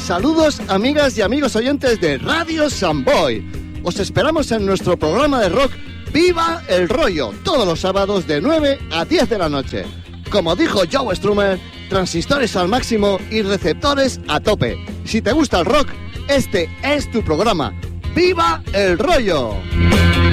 Saludos, amigas y amigos oyentes de Radio Samboy. Os esperamos en nuestro programa de rock Viva el Rollo, todos los sábados de 9 a 10 de la noche. Como dijo Joe Strummer, transistores al máximo y receptores a tope. Si te gusta el rock, este es tu programa. ¡Viva el Rollo!